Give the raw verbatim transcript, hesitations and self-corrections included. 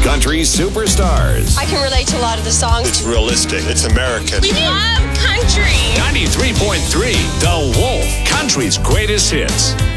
country superstars. I can relate to a lot of the songs. It's realistic. It's American. We love country. ninety-three point three, The Wolf, country's greatest hits.